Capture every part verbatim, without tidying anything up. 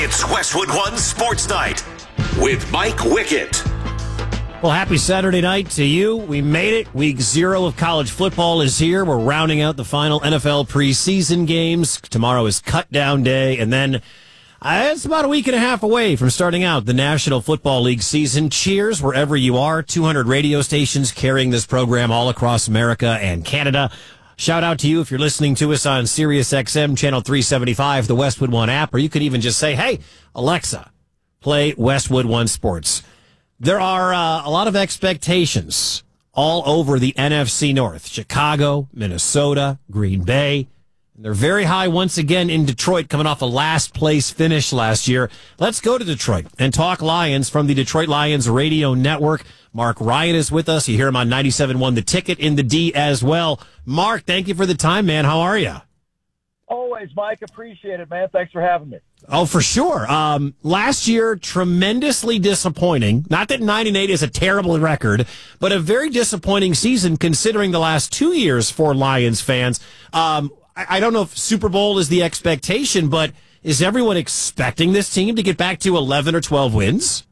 It's Westwood One Sports Night with Mike Wickett. Well, happy Saturday night to you. We made it. Week zero of college football is here. We're rounding out the final N F L preseason games. Tomorrow is cut down day, and then uh, it's about a week and a half away from starting out the National Football League season. Cheers wherever you are. two hundred radio stations carrying this program all across America and Canada. Shout out to you if you're listening to us on Sirius X M Channel three seventy-five, the Westwood One app, or you could even just say, hey, Alexa, play Westwood One Sports. There are uh, a lot of expectations all over the N F C North. Chicago, Minnesota, Green Bay. And they're very high once again in Detroit, coming off a last place finish last year. Let's go to Detroit and talk Lions from the Detroit Lions Radio Network. Mark Ryan is with us. You hear him on ninety-seven point one The Ticket in the D as well. Mark, thank you for the time, man. How are you? Always, Mike. Appreciate it, man. Thanks for having me. Oh, for sure. Um, last year, tremendously disappointing. Not that nine and eight is a terrible record, but a very disappointing season considering the last two years for Lions fans. Um, I, I don't know if Super Bowl is the expectation, but is everyone expecting this team to get back to eleven or twelve wins?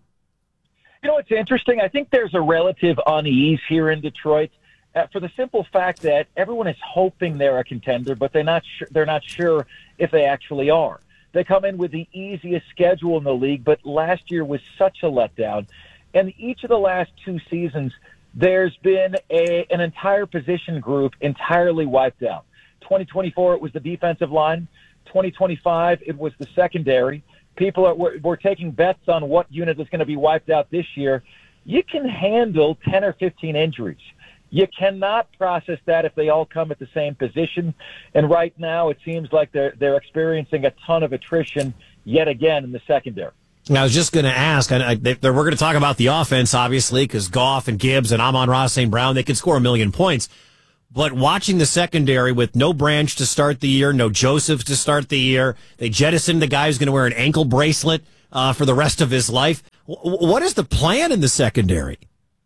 You know, it's interesting. I think there's a relative unease here in Detroit uh, for the simple fact that everyone is hoping they're a contender, but they're not sure, they're not sure if they actually are. They come in with the easiest schedule in the league, but last year was such a letdown. And each of the last two seasons, there's been a, an entire position group entirely wiped out. twenty twenty-four, it was the defensive line. twenty twenty-five, it was the secondary. People are we're, we're taking bets on what unit is going to be wiped out this year. You can handle ten or fifteen injuries. You cannot process that if they all come at the same position. And right now, it seems like they're they're experiencing a ton of attrition yet again in the secondary. I was just going to ask, and I, they, we're going to talk about the offense, obviously, because Goff and Gibbs and Amon-Ra Saint Brown, they can score a million points. But watching the secondary with no Branch to start the year, no Joseph to start the year, they jettisoned the guy who's going to wear an ankle bracelet uh, for the rest of his life. W- what is the plan in the secondary?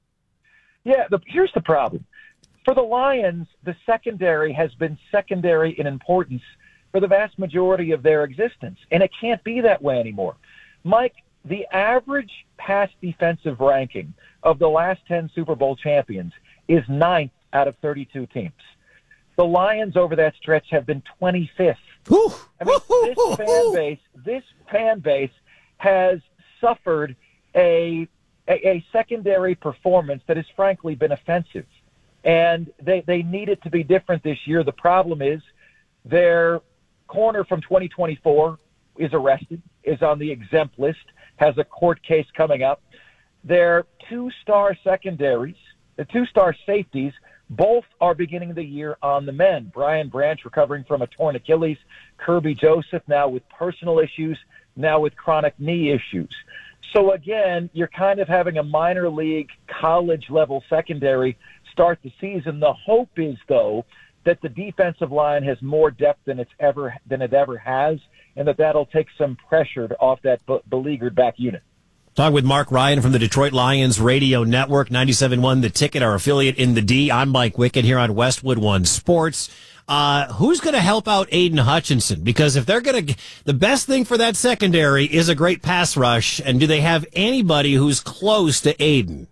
Yeah, the, here's the problem. For the Lions, the secondary has been secondary in importance for the vast majority of their existence, and it can't be that way anymore. Mike, the average pass defensive ranking of the last ten Super Bowl champions is ninth out of thirty-two teams. The Lions over that stretch have been twenty-fifth. Ooh. I mean, this fan base, this fan base has suffered a, a a secondary performance that has frankly been offensive. And they, they need it to be different this year. The problem is their corner from twenty twenty-four is arrested, is on the exempt list, has a court case coming up. Their two-star secondaries, the two-star safeties, both are beginning the year on the mend. Brian Branch recovering from a torn Achilles. Kirby Joseph now with personal issues, now with chronic knee issues. So again, you're kind of having a minor league, college-level secondary start the season. The hope is, though, that the defensive line has more depth than it's ever than it ever has, and that that'll take some pressure off that be- beleaguered back unit. Talking with Mark Ryan from the Detroit Lions Radio Network, ninety-seven point one The Ticket, our affiliate in the D. I'm Mike Wickett here on Westwood One Sports. Uh, who's going to help out Aiden Hutchinson? Because if they're going to, the best thing for that secondary is a great pass rush. And do they have anybody who's close to Aiden?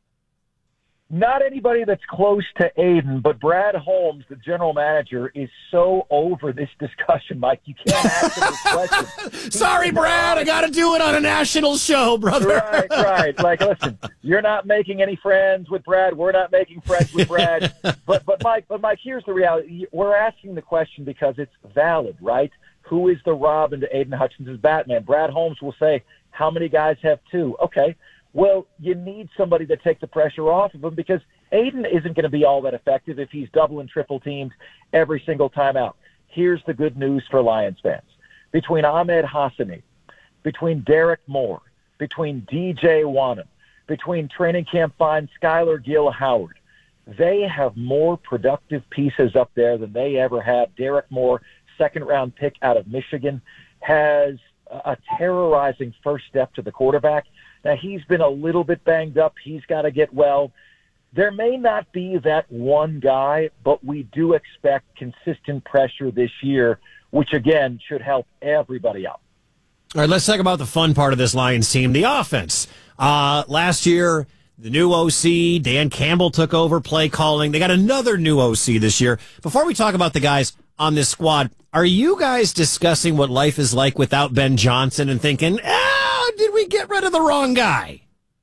Not anybody that's close to Aiden, but Brad Holmes, the general manager, is so over this discussion, Mike. You can't ask him this question. Sorry, Brad. I got to do it on a national show, brother. Right, right. Like, listen, you're not making any friends with Brad. We're not making friends with Brad. But, but Mike, but Mike, here's the reality. We're asking the question because it's valid, right? Who is the Robin to Aiden Hutchinson's Batman? Brad Holmes will say, how many guys have two? Okay. Well, you need somebody to take the pressure off of him because Aiden isn't going to be all that effective if he's double and triple teamed every single time out. Here's the good news for Lions fans. Between Ahmed Hassani, between Derek Moore, between D J Wanham, between training camp find Skylar Gill Howard, they have more productive pieces up there than they ever have. Derek Moore, second-round pick out of Michigan, has a terrorizing first step to the quarterback. Now, he's been a little bit banged up. He's got to get well. There may not be that one guy, but we do expect consistent pressure this year, which, again, should help everybody out. All right, let's talk about the fun part of this Lions team, the offense. Uh, last year, the new O C, Dan Campbell, took over play calling. They got another new O C this year. Before we talk about the guys on this squad, are you guys discussing what life is like without Ben Johnson and thinking, ah, did we get rid of the wrong guy?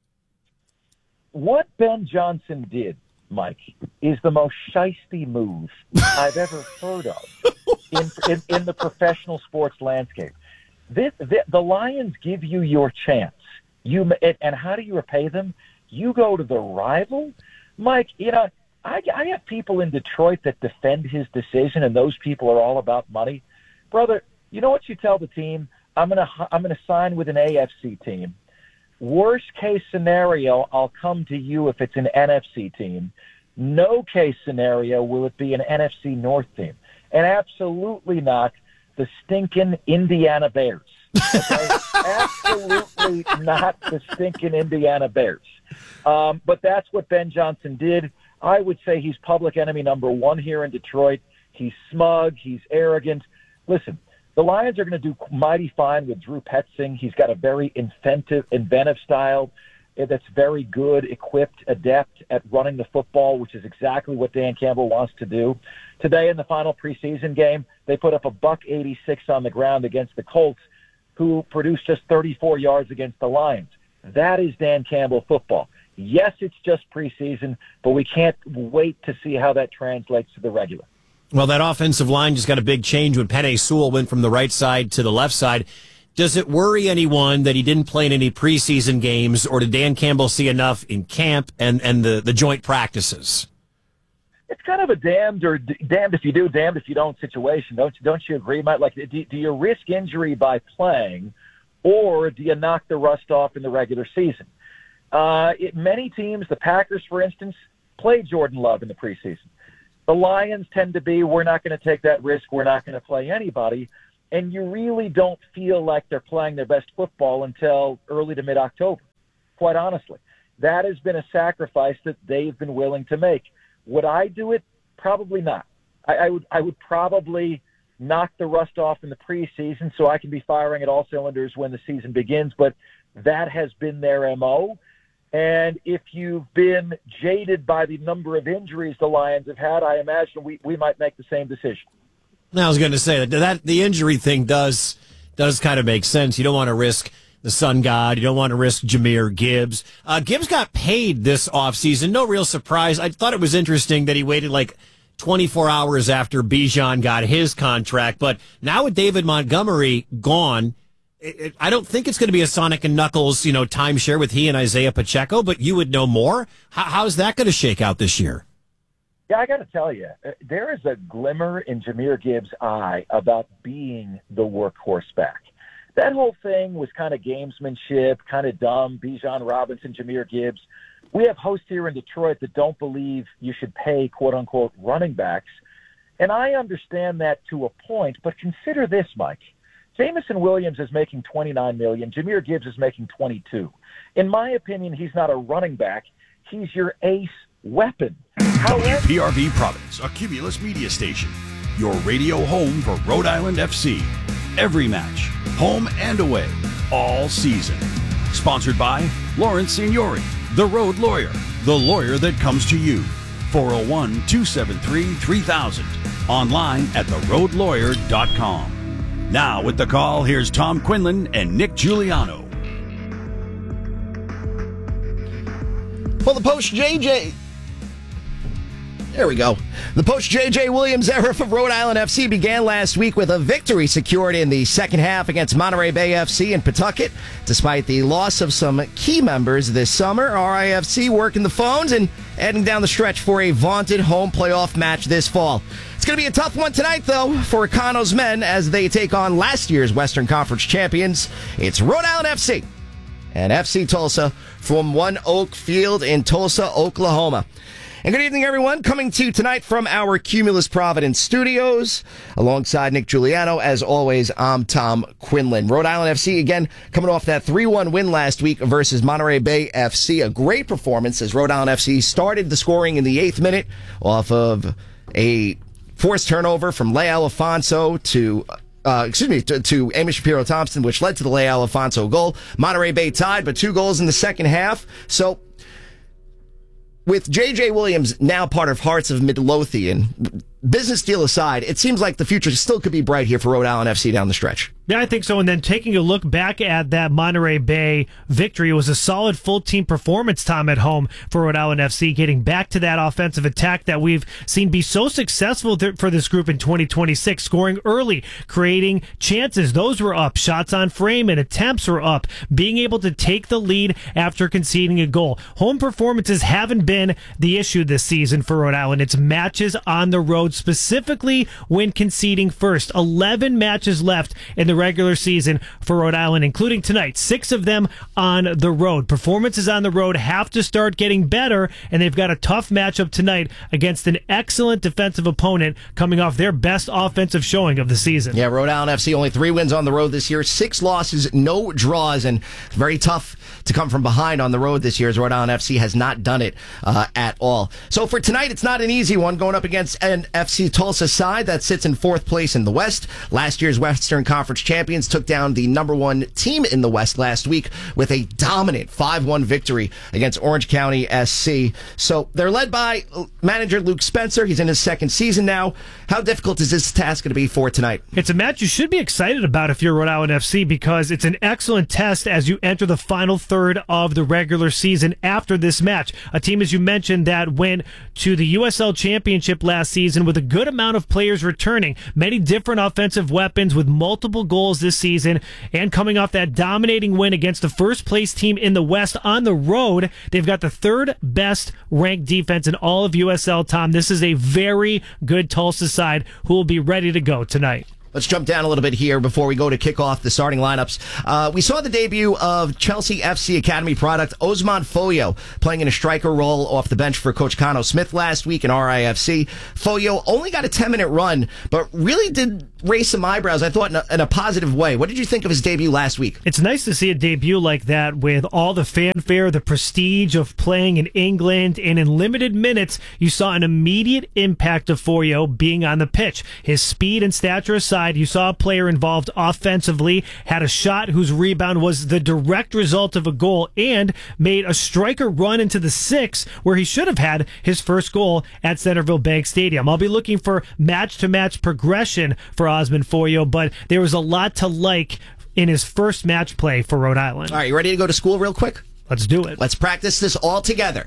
What Ben Johnson did, Mike, is the most shiesty move I've ever heard of in, in, in the professional sports landscape. This, the, the Lions give you your chance. You and, and how do you repay them? You go to the rival? Mike, you know, I, I have people in Detroit that defend his decision, and those people are all about money. Brother, you know what you tell the team? I'm going to I'm gonna sign with an A F C team. Worst case scenario, I'll come to you if it's an N F C team. No case scenario will it be an N F C North team. And absolutely not the stinking Indiana Bears. Okay? Absolutely not the stinking Indiana Bears. Um, but that's what Ben Johnson did. I would say he's public enemy number one here in Detroit. He's smug. He's arrogant. Listen, the Lions are going to do mighty fine with Drew Petzing. He's got a very inventive, inventive style that's very good, equipped, adept at running the football, which is exactly what Dan Campbell wants to do. Today in the final preseason game, they put up a buck eighty-six on the ground against the Colts, who produced just thirty-four yards against the Lions. That is Dan Campbell football. Yes, it's just preseason, but we can't wait to see how that translates to the regular. Well, that offensive line just got a big change when Penei Sewell went from the right side to the left side. Does it worry anyone that he didn't play in any preseason games, or did Dan Campbell see enough in camp and, and the, the joint practices? It's kind of a damned or damned if you do, damned if you don't situation. Don't you, don't you agree, Mike? Like, do, do you risk injury by playing, or do you knock the rust off in the regular season? Uh, it, many teams, the Packers, for instance, played Jordan Love in the preseason. The Lions tend to be, we're not going to take that risk. We're not going to play anybody. And you really don't feel like they're playing their best football until early to mid-October, quite honestly. That has been a sacrifice that they've been willing to make. Would I do it? Probably not. I, I would I would probably knock the rust off in the preseason so I can be firing at all cylinders when the season begins, but that has been their M O. And if you've been jaded by the number of injuries the Lions have had, I imagine we, we might make the same decision. I was going to say that, that the injury thing does does kind of make sense. You don't want to risk the Sun God. You don't want to risk Jahmyr Gibbs. Uh, Gibbs got paid this offseason. No real surprise. I thought it was interesting that he waited like twenty-four hours after Bijan got his contract. But now with David Montgomery gone, it, it, I don't think it's going to be a Sonic and Knuckles, you know, timeshare with he and Isaiah Pacheco, but you would know more. How, how's that going to shake out this year? Yeah, I got to tell you, there is a glimmer in Jahmyr Gibbs' eye about being the workhorse back. That whole thing was kind of gamesmanship, kind of dumb. Bijan Robinson, Jahmyr Gibbs. We have hosts here in Detroit that don't believe you should pay, quote-unquote, running backs. And I understand that to a point, but consider this, Mike. Jameson Williams is making twenty-nine million dollars. Jahmyr Gibbs is making twenty-two. In my opinion, he's not a running back. He's your ace weapon. W P R V Providence, a Cumulus media station. Your radio home for Rhode Island F C. Every match, home and away, all season. Sponsored by Lawrence Signori, the Road Lawyer, the lawyer that comes to you. four oh one, two seven three, three thousand. Online at the road lawyer dot com. Now with the call, here's Tom Quinlan and Nick Giuliano. Well, the post J J... There we go. The post-J J. Williams era for Rhode Island F C began last week with a victory secured in the second half against Monterey Bay F C in Pawtucket. Despite the loss of some key members this summer, R I F C working the phones and heading down the stretch for a vaunted home playoff match this fall. It's going to be a tough one tonight, though, for Econo's men as they take on last year's Western Conference champions. It's Rhode Island F C and F C Tulsa from One Oak Field in Tulsa, Oklahoma. And good evening, everyone. Coming to you tonight from our Cumulus Providence studios, alongside Nick Giuliano. As always, I'm Tom Quinlan. Rhode Island F C, again, coming off that three one win last week versus Monterey Bay F C. A great performance as Rhode Island F C started the scoring in the eighth minute off of a forced turnover from Leo Alfonso to Uh, excuse me, to, to Amy Shapiro-Thompson, which led to the Leal Alfonso goal. Monterey Bay tied, but two goals in the second half. So, with J J. Williams now part of Hearts of Midlothian, business deal aside, it seems like the future still could be bright here for Rhode Island F C down the stretch. Yeah, I think so. And then taking a look back at that Monterey Bay victory, it was a solid full team performance, Tom, at home for Rhode Island F C, getting back to that offensive attack that we've seen be so successful th- for this group in twenty twenty-six, scoring early, creating chances. Those were up. Shots on frame and attempts were up. Being able to take the lead after conceding a goal. Home performances haven't been the issue this season for Rhode Island. It's matches on the road, specifically when conceding first. eleven matches left in the regular season for Rhode Island, including tonight. Six of them on the road. Performances on the road have to start getting better, and they've got a tough matchup tonight against an excellent defensive opponent coming off their best offensive showing of the season. Yeah, Rhode Island F C only three wins on the road this year, six losses, no draws, and very tough to come from behind on the road this year, as Rhode Island F C has not done it uh, at all. So for tonight, it's not an easy one, going up against an F C Tulsa side that sits in fourth place in the West. Last year's Western Conference champions took down the number one team in the West last week with a dominant five one victory against Orange County S C. So they're led by manager Luke Spencer. He's in his second season now. How difficult is this task going to be for tonight? It's a match you should be excited about if you're Rhode Island F C, because it's an excellent test as you enter the final third of the regular season after this match. A team, as you mentioned, that went to the U S L Championship last season with a good amount of players returning, many different offensive weapons with multiple goals this season, and coming off that dominating win against the first place team in the West on the road. They've got the third best ranked defense in all of U S L, Tom. This is a very good Tulsa side who will be ready to go tonight. Let's jump down a little bit here before we go to kick off the starting lineups. Uh, we saw the debut of Chelsea F C Academy product Osman Foyo playing in a striker role off the bench for Coach Kano Smith last week in R I F C. Foyo only got a ten-minute run, but really did raise some eyebrows, I thought, in a, in a positive way. What did you think of his debut last week? It's nice to see a debut like that with all the fanfare, the prestige of playing in England, and in limited minutes, you saw an immediate impact of Foyo being on the pitch. His speed and stature aside, you saw a player involved offensively, had a shot whose rebound was the direct result of a goal, and made a striker run into the six where he should have had his first goal at Centerville Bank Stadium. I'll be looking for match-to-match progression for Osman Foyo, but there was a lot to like in his first match play for Rhode Island. All right, you ready to go to school real quick? Let's do it. Let's practice this all together.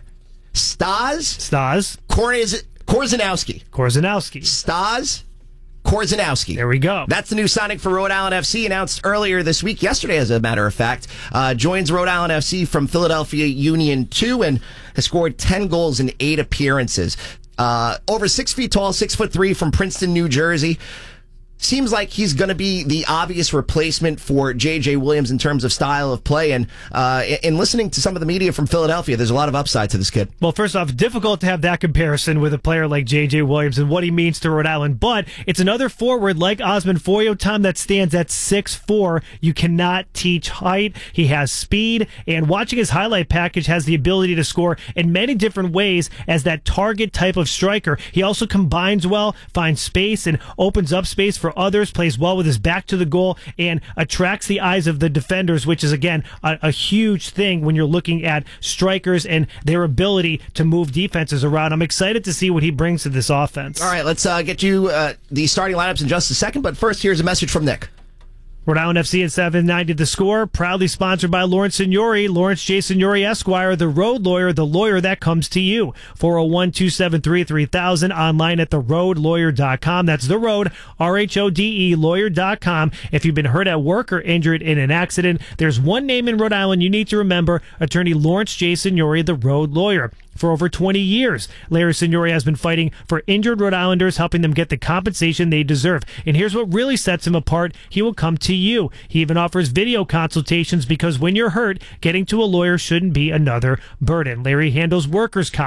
Stas Stas Korz- Korzanowski. Korzanowski. Stas Korzanowski. There we go. That's the new signing for Rhode Island F C, announced earlier this week, yesterday as a matter of fact. Uh, joins Rhode Island F C from Philadelphia Union two and has scored ten goals in eight appearances. Uh, over six feet tall, six foot three, from Princeton, New Jersey. Seems like he's going to be the obvious replacement for J J. Williams in terms of style of play. And uh, in listening to some of the media from Philadelphia, there's a lot of upside to this kid. Well, first off, difficult to have that comparison with a player like J J. Williams and what he means to Rhode Island. But it's another forward like Osman Foyo, Tom, that stands at six foot four. You cannot teach height. He has speed. And watching his highlight package, has the ability to score in many different ways as that target type of striker. He also combines well, finds space, and opens up space for others, plays well with his back to the goal, and attracts the eyes of the defenders, which is, again, a, a huge thing when you're looking at strikers and their ability to move defenses around. I'm excited to see what he brings to this offense. All right, let's uh, get you uh, the starting lineups in just a second, but first, here's a message from Nick. Rhode Island F C at seven ninety The Score, proudly sponsored by Lawrence Signori, Lawrence J. Signori Esquire, the road lawyer, the lawyer that comes to you. four oh one, two seven three, three thousand, online at the road lawyer dot com. That's The Road, R H O D E, lawyer dot com. If you've been hurt at work or injured in an accident, there's one name in Rhode Island you need to remember, attorney Lawrence J. Signori, the road lawyer. For over twenty years, Larry Signori has been fighting for injured Rhode Islanders, helping them get the compensation they deserve. And here's what really sets him apart. He will come to you. He even offers video consultations, because when you're hurt, getting to a lawyer shouldn't be another burden. Larry handles workers' comp,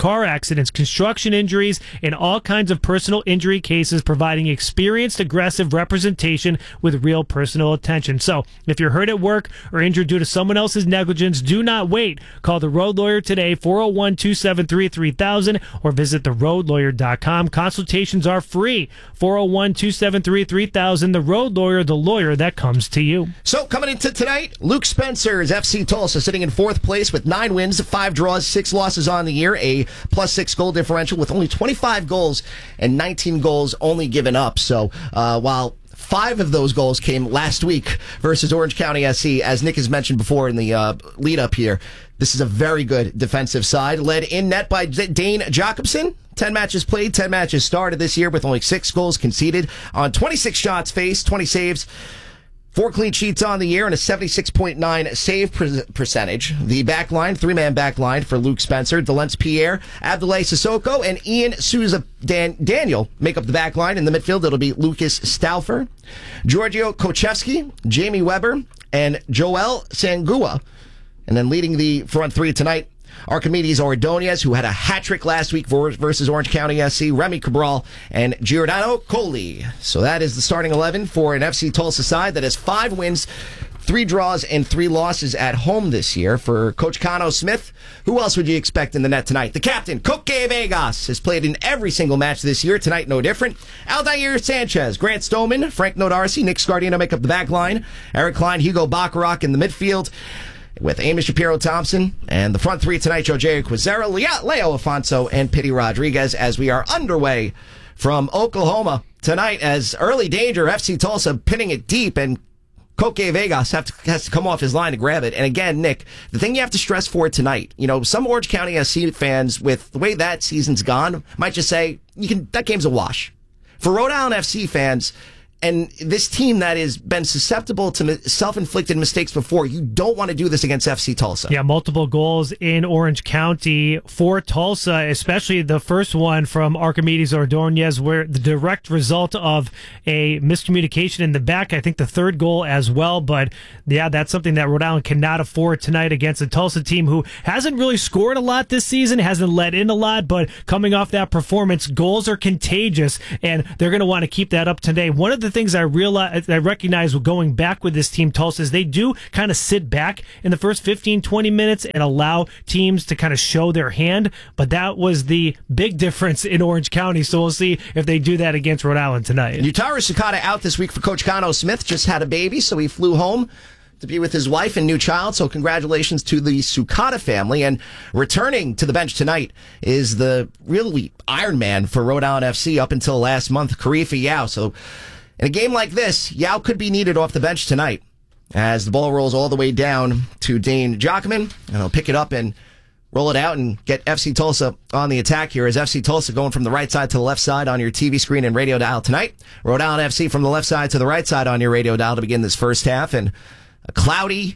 car accidents, construction injuries, and all kinds of personal injury cases, providing experienced, aggressive representation with real personal attention. So, if you're hurt at work or injured due to someone else's negligence, do not wait. Call the Road Lawyer today, four oh one, two seven three, three thousand, or visit the road lawyer dot com. Consultations are free. four oh one, two seven three, three thousand. The Road Lawyer, the lawyer that comes to you. So, coming into tonight, Luke Spencer's F C Tulsa sitting in fourth place with nine wins, five draws, six losses on the year, a plus six goal differential with only twenty-five goals and nineteen goals only given up. So, uh, while five of those goals came last week versus Orange County S C, as Nick has mentioned before in the uh, lead up here, this is a very good defensive side, led in net by Dane Jacobson. ten matches played, ten matches started this year with only six goals conceded on twenty-six shots faced, twenty saves, four clean sheets on the year, and a seventy-six point nine save per- percentage. The back line, three-man back line for Luke Spencer, Delence Pierre, Abdoulaye Sissoko, and Ian Souza Dan- Daniel make up the back line. In the midfield, it'll be Lucas Stauffer, Giorgio Kochevsky, Jamie Weber, and Joel Sangua. And then leading the front three tonight, Archimedes Ordonez, who had a hat trick last week for, versus Orange County S C, Remy Cabral, and Giordano Colli. So that is the starting eleven for an F C Tulsa side that has five wins, three draws, and three losses at home this year. For Coach Cano Smith, who else would you expect in the net tonight? The captain, Koke Vegas, has played in every single match this year. Tonight, no different. Aldair Sanchez, Grant Stoneman, Frank Nodarcy, Nick Scardino make up the back line. Eric Klein, Hugo Bacharach in the midfield, with Amos Shapiro-Thompson, and the front three tonight, Jose Quizera, Leo Afonso, and Pity Rodriguez, as we are underway from Oklahoma tonight as early danger, F C Tulsa pinning it deep, and Koke Vegas have to, has to come off his line to grab it. And again, Nick, the thing you have to stress for tonight, you know, some Orange County S C fans, with the way that season's gone, might just say, you can that game's a wash. For Rhode Island F C fans, and this team that has been susceptible to self-inflicted mistakes before, you don't want to do this against F C Tulsa. Yeah, multiple goals in Orange County for Tulsa, especially the first one from Archimedes Ordonez, where the direct result of a miscommunication in the back. I think the third goal as well. But yeah, that's something that Rhode Island cannot afford tonight against a Tulsa team who hasn't really scored a lot this season, hasn't let in a lot, but coming off that performance, goals are contagious, and they're going to want to keep that up today. One of the things I realize, I recognize going back with this team, Tulsa, is they do kind of sit back in the first fifteen, twenty minutes and allow teams to kind of show their hand. But that was the big difference in Orange County. So we'll see if they do that against Rhode Island tonight. Yutaro Sukata out this week for Coach Cano Smith. Just had a baby, so he flew home to be with his wife and new child. So congratulations to the Sukata family. And returning to the bench tonight is the really Iron Man for Rhode Island F C up until last month, Karifa Yao. So in a game like this, Yao could be needed off the bench tonight as the ball rolls all the way down to Dane Jockman, and he'll pick it up and roll it out and get F C Tulsa on the attack here as F C Tulsa going from the right side to the left side on your T V screen and radio dial tonight. Rhode Island F C from the left side to the right side on your radio dial to begin this first half, and a cloudy,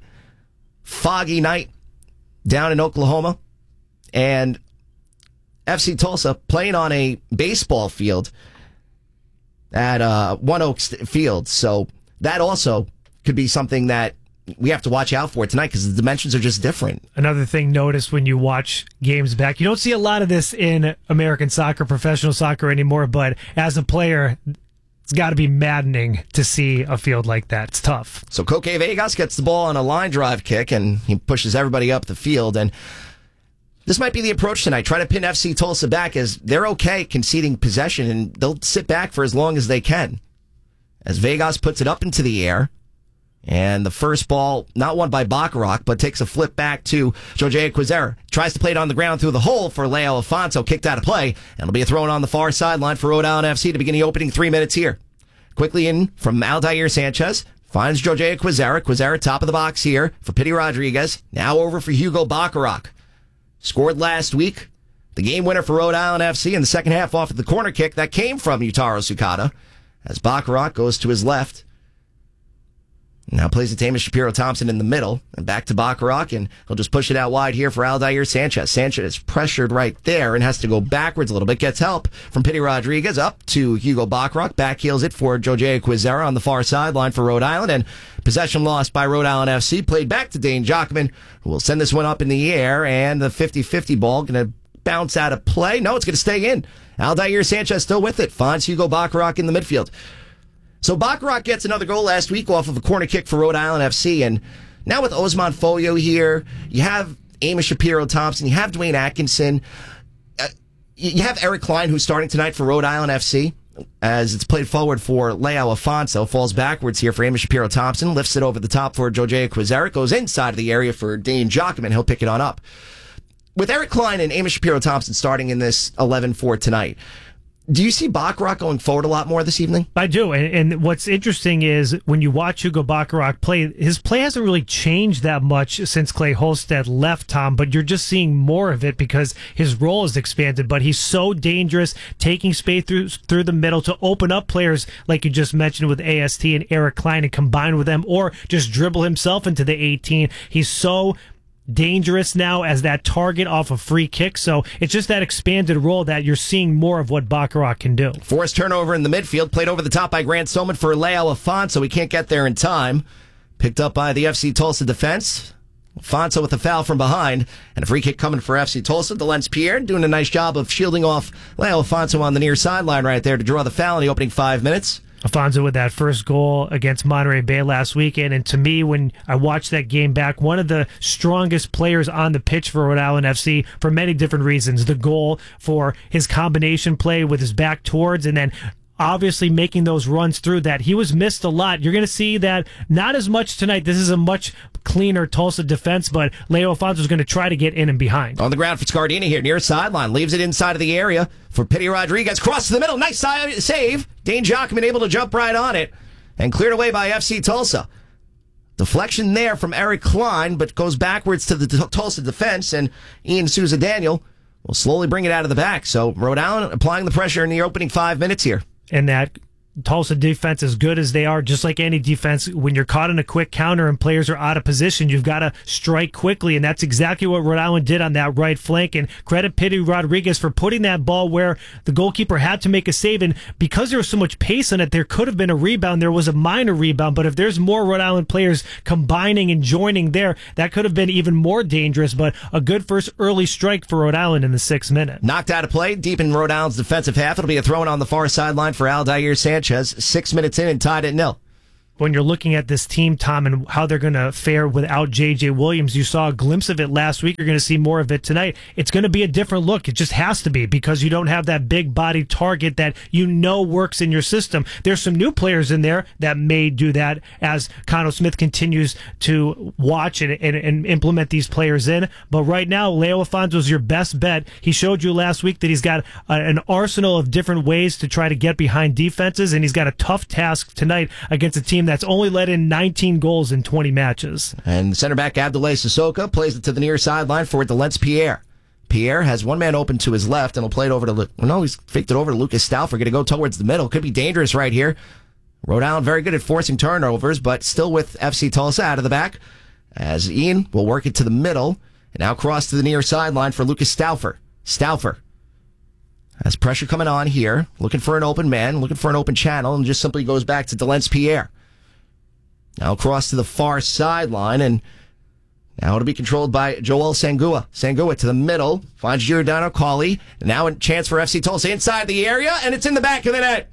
foggy night down in Oklahoma, and F C Tulsa playing on a baseball field at uh, One Oaks Field. So that also could be something that we have to watch out for tonight because the dimensions are just different. Another thing notice when you watch games back, you don't see a lot of this in American soccer, professional soccer anymore, but as a player, it's got to be maddening to see a field like that. It's tough. So Koke Vegas gets the ball on a line drive kick, and he pushes everybody up the field, and this might be the approach tonight. Try to pin F C Tulsa back, as they're okay conceding possession, and they'll sit back for as long as they can. As Vegas puts it up into the air, and the first ball, not won by Bacharach, but takes a flip back to Jose Quizera. Tries to play it on the ground through the hole for Leo Afonso, kicked out of play, and it'll be a throw on the far sideline for Rhode Island F C to begin the opening three minutes here. Quickly in from Aldair Sanchez. Finds Jose Quizera. Quizera top of the box here for Pity Rodriguez. Now over for Hugo Bacharach. Scored last week. The game winner for Rhode Island F C in the second half off of the corner kick that came from Yutaro Sukata. As Bacharach goes to his left. Now plays it to Amos Shapiro-Thompson in the middle. And back to Bacharach, and he'll just push it out wide here for Aldair Sanchez. Sanchez is pressured right there and has to go backwards a little bit. Gets help from Pity Rodriguez up to Hugo Bacharach. Backheels it for Jose Quizera on the far sideline for Rhode Island. And possession lost by Rhode Island F C. Played back to Dane Jockman, who will send this one up in the air. And the fifty-fifty ball going to bounce out of play. No, it's going to stay in. Aldair Sanchez still with it. Finds Hugo Bacharach in the midfield. So Bacharach gets another goal last week off of a corner kick for Rhode Island F C. And now with Osman Folio here, you have Amos Shapiro-Thompson, you have Dwayne Atkinson, uh, you have Eric Klein, who's starting tonight for Rhode Island F C. As it's played forward for Leo Afonso, falls backwards here for Amos Shapiro-Thompson, lifts it over the top for Jojea Quizeric, goes inside of the area for Dane Jockman. He'll pick it on up. With Eric Klein and Amos Shapiro-Thompson starting in this eleven for tonight, do you see Bacharach going forward a lot more this evening? I do. And, and what's interesting is when you watch Hugo Bacharach play, his play hasn't really changed that much since Clay Holstead left, Tom, but you're just seeing more of it because his role has expanded. But he's so dangerous, taking space through through the middle to open up players like you just mentioned with A S T and Eric Klein and combine with them, or just dribble himself into the eighteen. He's so dangerous now as that target off a free kick. So it's just that expanded role that you're seeing more of what Bacharach can do. Forced turnover in the midfield, played over the top by Grant Soman for Leo Afonso. He can't get there in time. Picked up by the F C Tulsa defense. Afonso with a foul from behind, and a free kick coming for F C Tulsa. Delence Pierre doing a nice job of shielding off Leo Afonso on the near sideline right there to draw the foul in the opening five minutes. Afonso with that first goal against Monterey Bay last weekend. And to me, when I watched that game back, one of the strongest players on the pitch for Rhode Island F C for many different reasons. The goal for his combination play with his back towards, and then obviously making those runs through that. He was missed a lot. You're going to see that not as much tonight. This is a much cleaner Tulsa defense, but Leo Afonso is going to try to get in and behind. On the ground for Scardini here, near sideline. Leaves it inside of the area for Pity Rodriguez. Cross to the middle. Nice save. Dane Jockman able to jump right on it and cleared away by F C Tulsa. Deflection there from Eric Klein, but goes backwards to the T- Tulsa defense, and Ian Souza Daniel will slowly bring it out of the back. So Rhode Island applying the pressure in the opening five minutes here. And that Tulsa defense, as good as they are, just like any defense, when you're caught in a quick counter and players are out of position, you've got to strike quickly, and that's exactly what Rhode Island did on that right flank. And credit Pity Rodriguez for putting that ball where the goalkeeper had to make a save, and because there was so much pace on it, there could have been a rebound. There was a minor rebound, but if there's more Rhode Island players combining and joining there, that could have been even more dangerous. But a good first early strike for Rhode Island in the sixth minute. Knocked out of play deep in Rhode Island's defensive half. It'll be a throw-in on the far sideline for Aldair Sanchez. Six minutes in and tied at nil. When you're looking at this team, Tom, and how they're going to fare without J J Williams, you saw a glimpse of it last week. You're going to see more of it tonight. It's going to be a different look. It just has to be, because you don't have that big body target that you know works in your system. There's some new players in there that may do that as Conno Smith continues to watch and, and, and implement these players in. But right now, Leo Afonso is your best bet. He showed you last week that he's got a, an arsenal of different ways to try to get behind defenses, and he's got a tough task tonight against a team that's only let in nineteen goals in twenty matches. And center back Abdoulaye Sissoko plays it to the near sideline for Delence Pierre. Pierre has one man open to his left and will play it over to... Lu- no, he's faked it over to Lucas Stauffer. Going to go towards the middle. Could be dangerous right here. Rhode Island very good at forcing turnovers, but still with F C Tulsa out of the back. As Ian will work it to the middle and now cross to the near sideline for Lucas Stauffer. Stauffer has pressure coming on here. Looking for an open man, looking for an open channel, and just simply goes back to Delence Pierre. Now across to the far sideline, and now it'll be controlled by Joel Sangua. Sangua to the middle, finds Giordano Colley. Now a chance for F C Tulsa inside the area, and it's in the back of the net.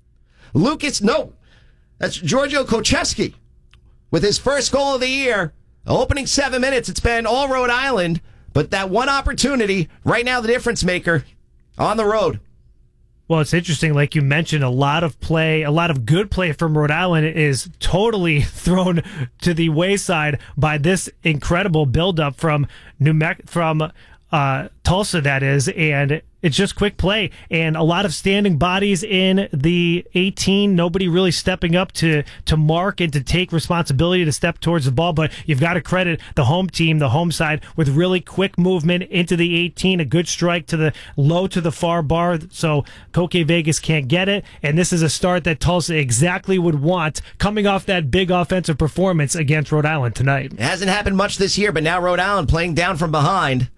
Lucas, no, that's Giorgio Kochevsky with his first goal of the year. Opening seven minutes, it's been all Rhode Island, but that one opportunity, right now the difference maker on the road. Well, it's interesting, like you mentioned, a lot of play, a lot of good play from Rhode Island is totally thrown to the wayside by this incredible buildup from New Me- from uh, Tulsa, that is, and it's just quick play and a lot of standing bodies in the eighteen. Nobody really stepping up to to mark and to take responsibility to step towards the ball. But you've got to credit the home team, the home side, with really quick movement into the eighteen. A good strike to the low to the far bar, so Koke Vegas can't get it. And this is a start that Tulsa exactly would want, coming off that big offensive performance against Rhode Island tonight. It hasn't happened much this year, but now Rhode Island playing down from behind.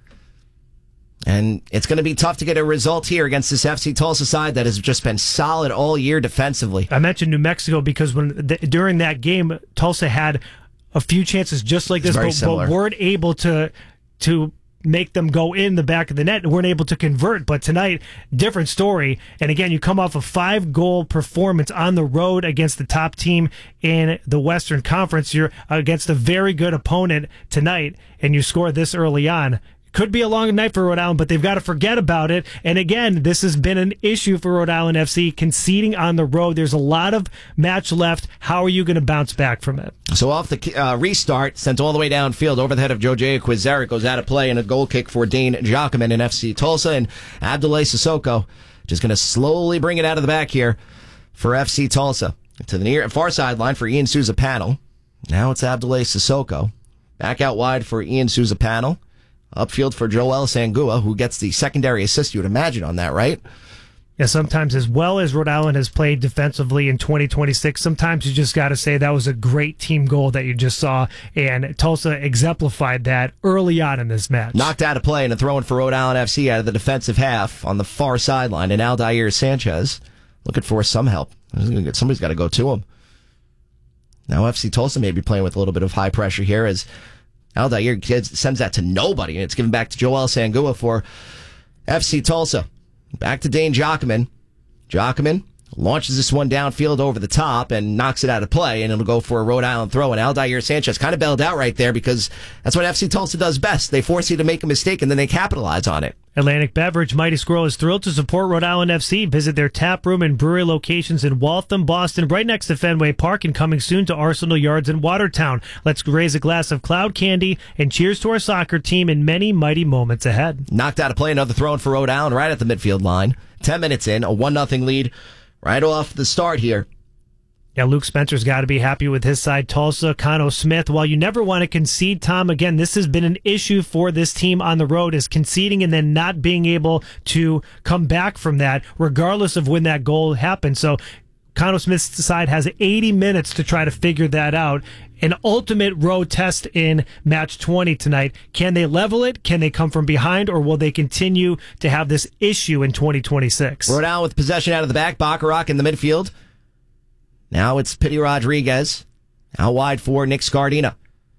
And it's going to be tough to get a result here against this F C Tulsa side that has just been solid all year defensively. I mentioned New Mexico because when th- during that game, Tulsa had a few chances just like this, but, but weren't able to to make them go in the back of the net and weren't able to convert. But tonight, different story. And again, you come off a five-goal performance on the road against the top team in the Western Conference. You're against a very good opponent tonight, and you score this early on. Could be a long night for Rhode Island, but they've got to forget about it. And again, this has been an issue for Rhode Island F C, conceding on the road. There's a lot of match left. How are you going to bounce back from it? So off the uh, restart, sent all the way downfield over the head of Jojea Quizera, goes out of play, and a goal kick for Dane Jockerman in F C Tulsa. And Abdoulaye Sissoko just going to slowly bring it out of the back here for F C Tulsa. To the near far sideline for Ian Souza Panel. Now it's Abdoulaye Sissoko. Back out wide for Ian Souza Panel. Upfield for Joel Sangua, who gets the secondary assist, you would imagine, on that, right? Yeah, sometimes as well as Rhode Island has played defensively in twenty twenty-six, sometimes you just got to say that was a great team goal that you just saw, and Tulsa exemplified that early on in this match. Knocked out of play and a throw in for Rhode Island F C out of the defensive half on the far sideline, and Aldair Sanchez looking for some help. Somebody's got to go to him. Now F C Tulsa may be playing with a little bit of high pressure here as Aldair sends that to nobody, and it's given back to Joel Sangua for F C Tulsa. Back to Dane Jockerman. Jockerman launches this one downfield over the top and knocks it out of play, and it'll go for a Rhode Island throw. And Aldair Sanchez kind of bailed out right there because that's what F C Tulsa does best. They force you to make a mistake, and then they capitalize on it. Atlantic Beverage Mighty Squirrel is thrilled to support Rhode Island F C. Visit their tap room and brewery locations in Waltham, Boston, right next to Fenway Park, and coming soon to Arsenal Yards in Watertown. Let's raise a glass of cloud candy and cheers to our soccer team and many mighty moments ahead. Knocked out of play, another throw in for Rhode Island right at the midfield line. Ten minutes in, a one nothing lead right off the start here. Yeah, Luke Spencer's got to be happy with his side. Tulsa, Cano Smith, while you never want to concede, Tom, again, this has been an issue for this team on the road, is conceding and then not being able to come back from that, regardless of when that goal happened. So Cano Smith's side has eighty minutes to try to figure that out. An ultimate road test in match twenty tonight. Can they level it? Can they come from behind? Or will they continue to have this issue in twenty twenty-six? Rhode Island with possession out of the back. Bacharach in the midfield. Now it's Pity Rodriguez. Out wide for Nick Scardina.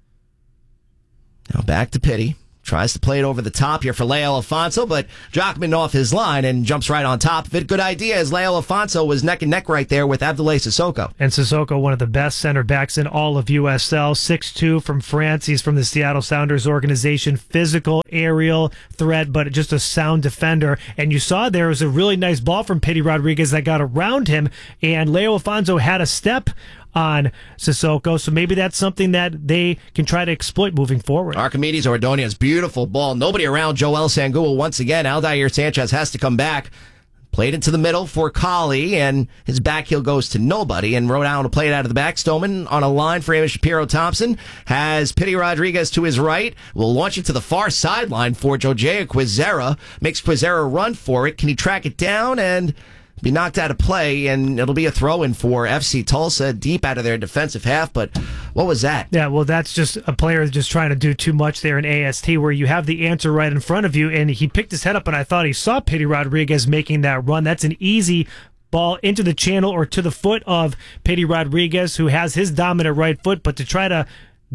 Now back to Pity. Tries to play it over the top here for Leo Alfonso, but Jockerman off his line and jumps right on top of it. Good idea, as Leo Alfonso was neck and neck right there with Abdoulaye Sissoko. And Sissoko, one of the best center backs in all of U S L. six two from France. He's from the Seattle Sounders organization. Physical, aerial threat, but just a sound defender. And you saw there was a really nice ball from Pity Rodriguez that got around him, and Leo Alfonso had a step on Sissoko, so maybe that's something that they can try to exploit moving forward. Archimedes Ordonez, beautiful ball. Nobody around Joel Sangua once again. Aldair Sanchez has to come back. Played it to the middle for Colley, and his back heel goes to nobody, and Rhode Island will play it out of the back. Stoneman on a line for Amos Shapiro-Thompson. Has Pity Rodriguez to his right. Will launch it to the far sideline for Jojea Quizera. Makes Quizera run for it. Can he track it down and be knocked out of play, and it'll be a throw-in for F C Tulsa deep out of their defensive half. But what was that? Yeah, well, that's just a player just trying to do too much there in A S T, where you have the answer right in front of you, and he picked his head up, and I thought he saw Pity Rodriguez making that run. That's an easy ball into the channel or to the foot of Pity Rodriguez, who has his dominant right foot, but to try to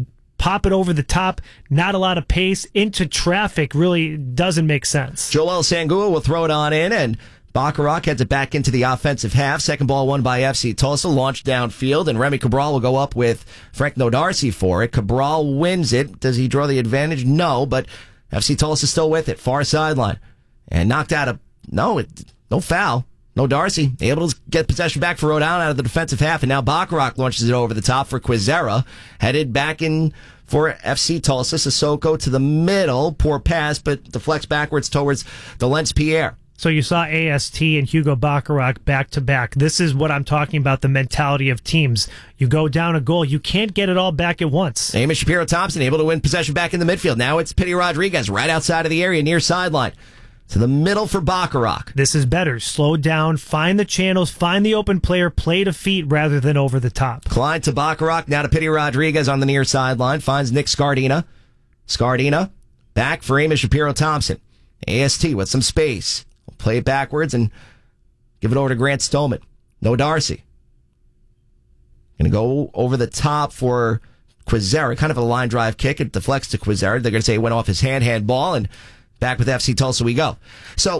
pop it over the top, not a lot of pace, into traffic really doesn't make sense. Joel Sangua will throw it on in, and Bacharach heads it back into the offensive half. Second ball won by F C Tulsa, launched downfield, and Remy Cabral will go up with Frank Nodarcy for it. Cabral wins it. Does he draw the advantage? No, but F C Tulsa still with it. Far sideline. And knocked out a, no, it, no foul. Nodarcy able to get possession back for Rhode Island out of the defensive half, and now Bacharach launches it over the top for Quizera. Headed back in for F C Tulsa. Sissoko to the middle. Poor pass, but deflects backwards towards the Lens Pierre. So you saw A S T and Hugo Bacharach back to back. This is what I'm talking about, the mentality of teams. You go down a goal, you can't get it all back at once. Amos Shapiro-Thompson able to win possession back in the midfield. Now it's Pity Rodriguez right outside of the area, near sideline. To the middle for Bacharach. This is better. Slow down, find the channels, find the open player, play to feet rather than over the top. Klein to Bacharach, now to Pity Rodriguez on the near sideline. Finds Nick Scardina. Scardina back for Amos Shapiro-Thompson. A S T with some space. Play it backwards and give it over to Grant Stoneman. Nodarcy. Going to go over the top for Quizera, kind of a line drive kick. It deflects to Quizera. They're going to say it went off his hand, handball, and back with F C Tulsa we go. So,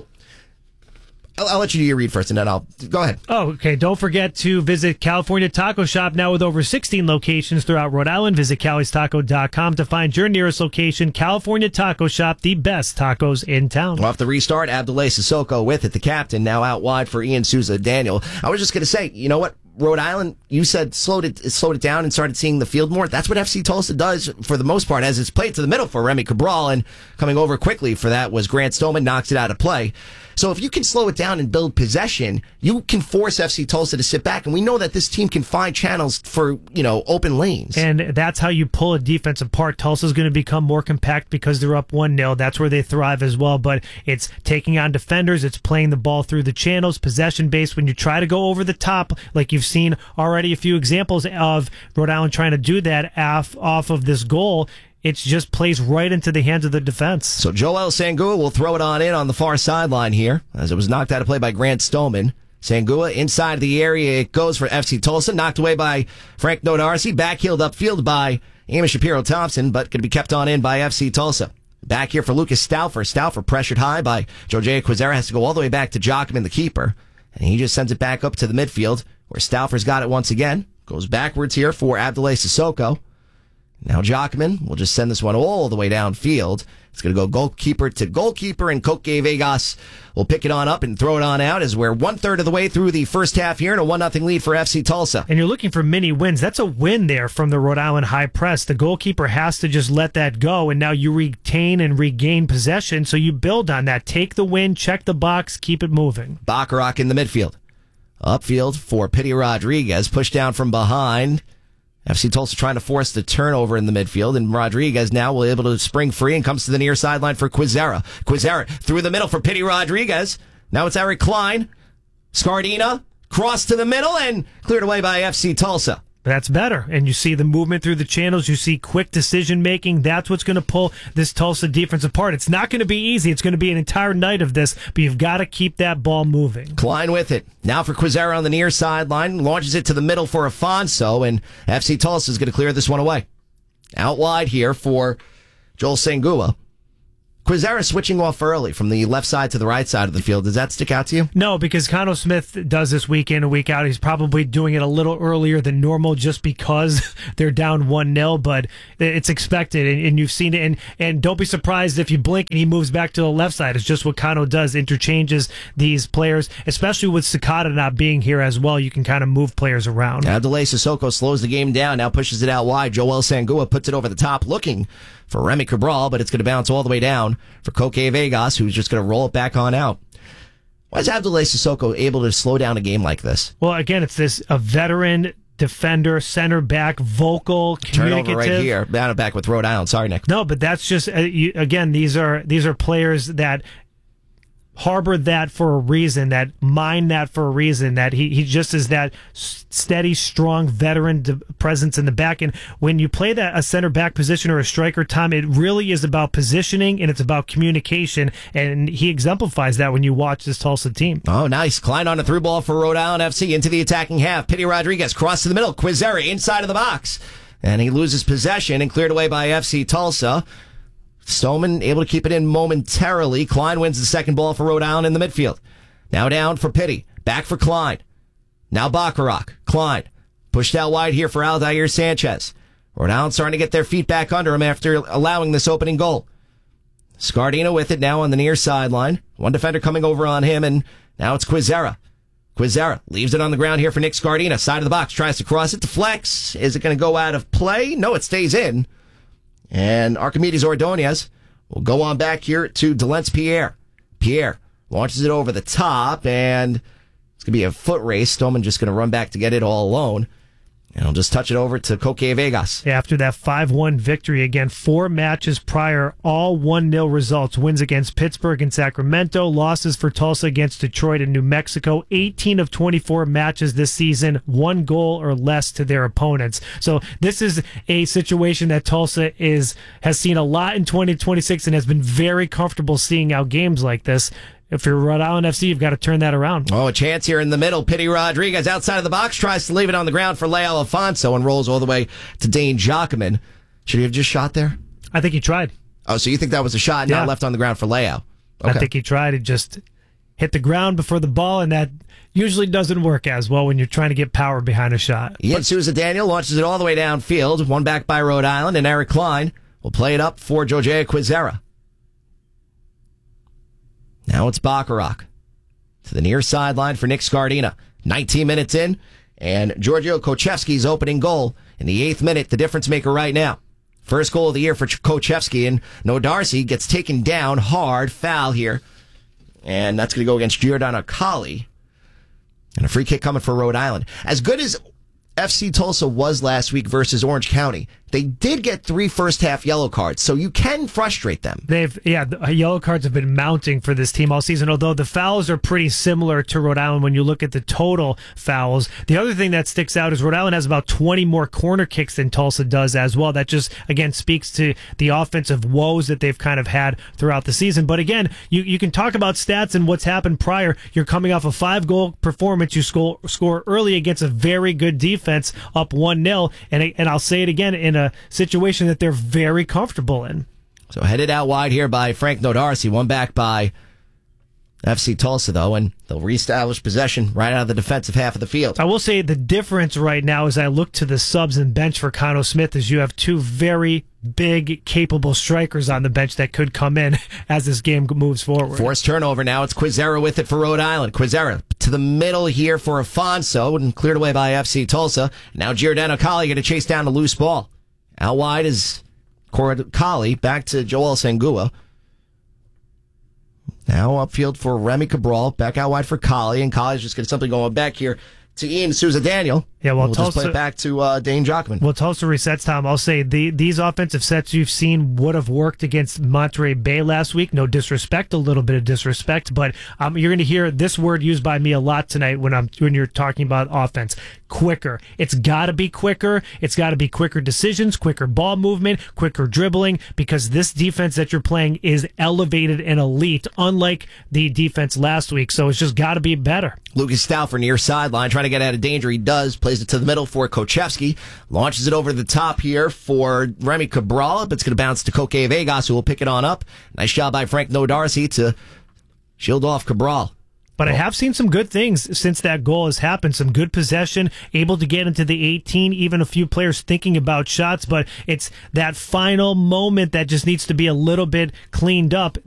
I'll, I'll let you do your read first, and then I'll go ahead. Oh, okay. Don't forget to visit California Taco Shop, now with over sixteen locations throughout Rhode Island. Visit Cali's Taco dot com to find your nearest location. California Taco Shop, the best tacos in town. Off the restart, Abdoulaye Sissoko with it, the captain, now out wide for Ian Souza Daniel. I was just going to say, you know what? Rhode Island, you said slowed it slowed it down and started seeing the field more. That's what F C Tulsa does for the most part, as it's played to the middle for Remy Cabral, and coming over quickly for that was Grant Stoneman, knocks it out of play. So if you can slow it down and build possession, you can force F C Tulsa to sit back, and we know that this team can find channels for, you know, open lanes. And that's how you pull a defense apart. Tulsa's going to become more compact because they're up one nil. That's where they thrive as well, but it's taking on defenders, it's playing the ball through the channels, possession-based. When you try to go over the top, like you've seen already a few examples of Rhode Island trying to do that off, off of this goal, it just plays right into the hands of the defense. So Joel Sangua will throw it on in on the far sideline here, as it was knocked out of play by Grant Stoneman. Sangua inside the area, it goes for F C Tulsa, knocked away by Frank Nodarcy, backheeled upfield by Amos Shapiro-Thompson, but could be kept on in by F C Tulsa. Back here for Lucas Stauffer. Stauffer pressured high by Jojea Quizera, has to go all the way back to Joachim, the keeper, and he just sends it back up to the midfield, where Stauffer's got it once again. Goes backwards here for Abdoulaye Sissoko. Now Joachim will just send this one all the way downfield. It's going to go goalkeeper to goalkeeper, and Koke Vegas will pick it on up and throw it on out as we're one-third of the way through the first half here and a one nothing lead for F C Tulsa. And you're looking for mini wins. That's a win there from the Rhode Island high press. The goalkeeper has to just let that go, and now you retain and regain possession, so you build on that. Take the win, check the box, keep it moving. Bacharach in the midfield. Upfield for Pity Rodriguez, pushed down from behind. F C Tulsa trying to force the turnover in the midfield, and Rodriguez now will be able to spring free and comes to the near sideline for Quizera. Quizera through the middle for Pity Rodriguez. Now it's Eric Klein. Scardina, cross to the middle and cleared away by F C Tulsa. That's better. And you see the movement through the channels. You see quick decision making. That's what's going to pull this Tulsa defense apart. It's not going to be easy. It's going to be an entire night of this, but you've got to keep that ball moving. Klein with it. Now for Quizera on the near sideline. Launches it to the middle for Afonso, and F C Tulsa is going to clear this one away. Out wide here for Joel Sangua. Quizera switching off early from the left side to the right side of the field. Does that stick out to you? No, because Cano Smith does this week in and week out. He's probably doing it a little earlier than normal just because they're down one nil, but it's expected, and, and you've seen it. And, and don't be surprised if you blink and he moves back to the left side. It's just what Cano does, interchanges these players, especially with Sakata not being here as well. You can kind of move players around. Abdoulaye Sissoko slows the game down, now pushes it out wide. Joel Sangua puts it over the top, looking for Remy Cabral, but it's going to bounce all the way down for Koke Vegas, who's just going to roll it back on out. Why is Abdoulaye Sissoko able to slow down a game like this? Well, again, it's this a veteran defender, center back, vocal, communicative. Turnover right here. Down and back with Rhode Island. Sorry, Nick. No, but that's just, uh, you, again, these are these are players that harbor that for a reason, that mind that for a reason, that he, he just is that steady, strong veteran de- presence in the back. And when you play that a center back position or a striker, Tom, it really is about positioning and it's about communication. And he exemplifies that when you watch this Tulsa team. Oh, nice. Klein on a through ball for Rhode Island F C into the attacking half. Pity Rodriguez cross to the middle. Quizera inside of the box. And he loses possession and cleared away by F C Tulsa. Stoneman able to keep it in momentarily. Klein wins the second ball for Rhode Island in the midfield. Now down for Pity. Back for Klein. Now Bacharach. Klein. Pushed out wide here for Aldair Sanchez. Rhode Island starting to get their feet back under him after allowing this opening goal. Scardina with it now on the near sideline. One defender coming over on him, and now it's Quizera. Quizera leaves it on the ground here for Nick Scardina. Side of the box. Tries to cross it. Deflects. Is it going to go out of play? No, it stays in. And Archimedes Ordonez will go on back here to Delence Pierre. Pierre launches it over the top, and it's going to be a foot race. Stoneman just going to run back to get it all alone. And he'll just touch it over to Koke Vegas. After that five one victory, again, four matches prior, all one nil results. Wins against Pittsburgh and Sacramento, losses for Tulsa against Detroit and New Mexico. eighteen of twenty-four matches this season, one goal or less to their opponents. So this is a situation that Tulsa is has seen a lot in twenty twenty-six and has been very comfortable seeing out games like this. if you're Rhode Island F C, you've got to turn that around. Oh, a chance here in the middle. Pity Rodriguez outside of the box tries to leave it on the ground for Leo Alfonso and rolls all the way to Dane Jockman. Should he have just shot there? I think he tried. Oh, so you think that was a shot Yeah. not left on the ground for Leo? Okay. I think he tried to just hit the ground before the ball, and that usually doesn't work as well when you're trying to get power behind a shot. Ian Souza Daniel launches it all the way downfield. One back by Rhode Island, and Eric Klein will play it up for Jojea Quizera. Now it's Bacharach to the near sideline for Nick Scardina. nineteen minutes in, and Giorgio Kochevsky's opening goal in the eighth minute, the difference maker right now. First goal of the year for Kochevsky, and No Darcy gets taken down hard, foul here. And that's going to go against Giordano Colli. And a free kick coming for Rhode Island. As good as F C Tulsa was last week versus Orange County, they did get three first half yellow cards, so you can frustrate them. They've, yeah, the yellow cards have been mounting for this team all season, although the fouls are pretty similar to Rhode Island when you look at the total fouls. The other thing that sticks out is Rhode Island has about twenty more corner kicks than Tulsa does as well. That just, again, speaks to the offensive woes that they've kind of had throughout the season. But again, you, you can talk about stats and what's happened prior. You're coming off a five-goal performance. You score, score early against a very good defense, up one nil, and, and I'll say it again, in a situation that they're very comfortable in. So headed out wide here by Frank No Darcy, one back by F C Tulsa, though, and they'll reestablish possession right out of the defensive half of the field. I will say the difference right now as I look to the subs and bench for Cano Smith is you have two very big, capable strikers on the bench that could come in as this game moves forward. Forced turnover now. It's Quizera with it for Rhode Island. Quizera to the middle here for Afonso, and cleared away by F C Tulsa. Now Giordano Colli going to chase down the loose ball. Out wide is Colli, back to Joel Sangua. Now upfield for Remy Cabral, back out wide for Colli, and Colli's just getting something going back here to Ian Souza Daniel. Yeah, well, we'll Tulsa, just play it back to uh, Dane Jockman. Well, Tulsa resets, Tom. I'll say the these offensive sets you've seen would have worked against Monterey Bay last week. No disrespect, a little bit of disrespect, but um, you're going to hear this word used by me a lot tonight when I'm when you're talking about offense. Quicker. It's got to be quicker. It's got to be quicker decisions, quicker ball movement, quicker dribbling, because this defense that you're playing is elevated and elite, unlike the defense last week. So it's just got to be better. Lucas Stauffer near sideline, trying to get out of danger. He does. Plays it to the middle for Kochevsky. Launches it over the top here for Remy Cabral, but it's going to bounce to Coque Vegas, who will pick it on up. Nice job by Frank No Darcy to shield off Cabral. But I have seen some good things since that goal has happened. Some good possession, able to get into the eighteen, even a few players thinking about shots, but it's that final moment that just needs to be a little bit cleaned up.